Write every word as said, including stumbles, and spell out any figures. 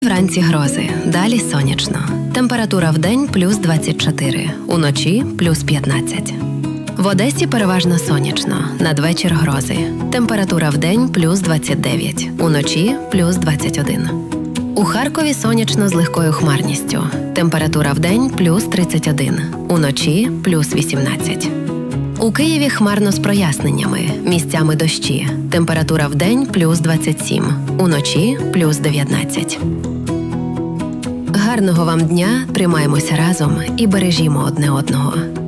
Вранці грози, далі сонячно. Температура вдень – плюс двадцять чотири, уночі – плюс п'ятнадцять. В Одесі переважно сонячно, надвечір грози. Температура вдень – плюс двадцять дев'ять, уночі – плюс двадцять один. У Харкові сонячно з легкою хмарністю. Температура вдень – плюс тридцять один, уночі – плюс вісімнадцять. У Києві хмарно з проясненнями, місцями дощі. Температура вдень – плюс двадцять сім, уночі – плюс дев'ятнадцять. Гарного вам дня, тримаємося разом і бережімо одне одного.